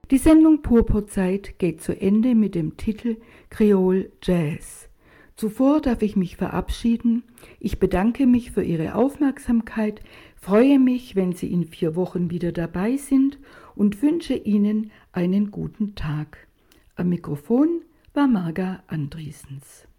Die Sendung Purpurzeit geht zu Ende mit dem Titel Creole Jazz. Zuvor darf ich mich verabschieden. Ich bedanke mich für Ihre Aufmerksamkeit, freue mich, wenn Sie in 4 Wochen wieder dabei sind und wünsche Ihnen einen guten Tag. Am Mikrofon war Marga Andriessens.